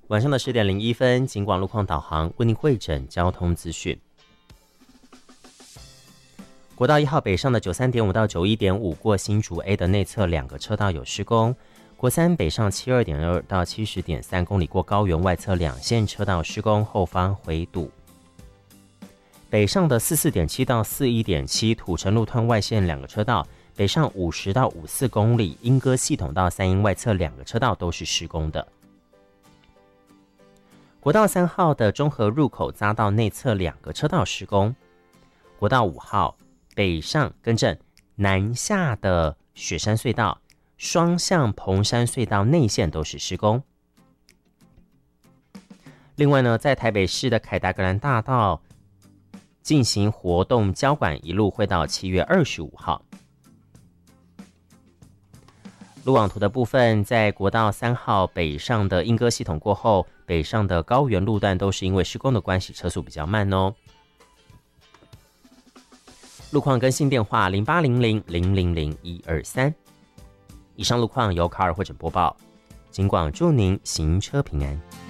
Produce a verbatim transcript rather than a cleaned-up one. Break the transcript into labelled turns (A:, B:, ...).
A: 晚上的十点零一分，警广路况导航为您汇整交通资讯。国道一号北上的九三点五到九一点五过新竹 A 的内侧两个车道有施工，国三北上七二点二到七十点三公里过高原外侧两线车道施工，后方回堵。北上的四四点七到四一点七土城路段外线两个车道，北上五十到五四公里莺歌系统到三鶯外侧两个车道都是施工的。国道三号的中和入口匝道内侧两个车道施工，国道五号北上更正南下的雪山隧道、双向蓬山隧道内线都是施工。另外呢，在台北市的凯达格兰大道进行活动交管，一路会到七月二十五号。路网图的部分，在国道三号北上的莺歌系统过后，北上的高原路段都是因为施工的关系，车速比较慢哦。路况更新电话零八零零零零零一二三。以上路况由卡尔汇整播报，警广祝您行车平安。